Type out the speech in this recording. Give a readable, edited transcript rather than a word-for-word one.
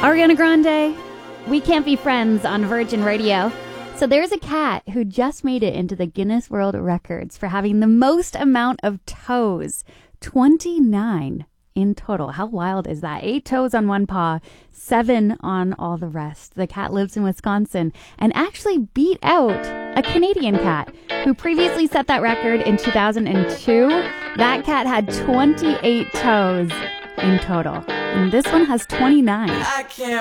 Ariana Grande, We Can't Be Friends on Virgin Radio. So there's a cat who just made it into the Guinness World Records for having the most amount of toes, 29 in total. How wild is that? 8 toes on one paw, 7 on all the rest. The cat lives in Wisconsin and actually beat out a Canadian cat who previously set that record in 2002. That cat had 28 toes in total, and this one has 29. I can't